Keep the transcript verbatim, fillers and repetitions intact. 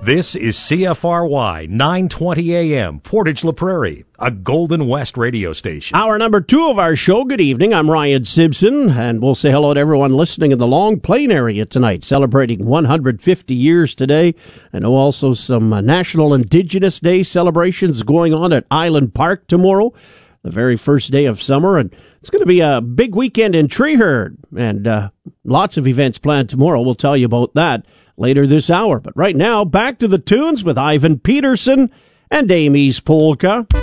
This is C F R Y nine twenty A M, Portage La Prairie, a Golden West radio station. Hour number two of our show. Good evening. I'm Ryan Simpson, and we'll say hello to everyone listening in the Long Plain area tonight, celebrating one hundred fifty years today. I know also some uh, National Indigenous Day celebrations going on at Island Park tomorrow, the very first day of summer, and it's going to be a big weekend in Treeherd, and uh, lots of events planned tomorrow. We'll tell you about that later this hour. But right now, back to the tunes with Ivan Peterson and Amy's Polka.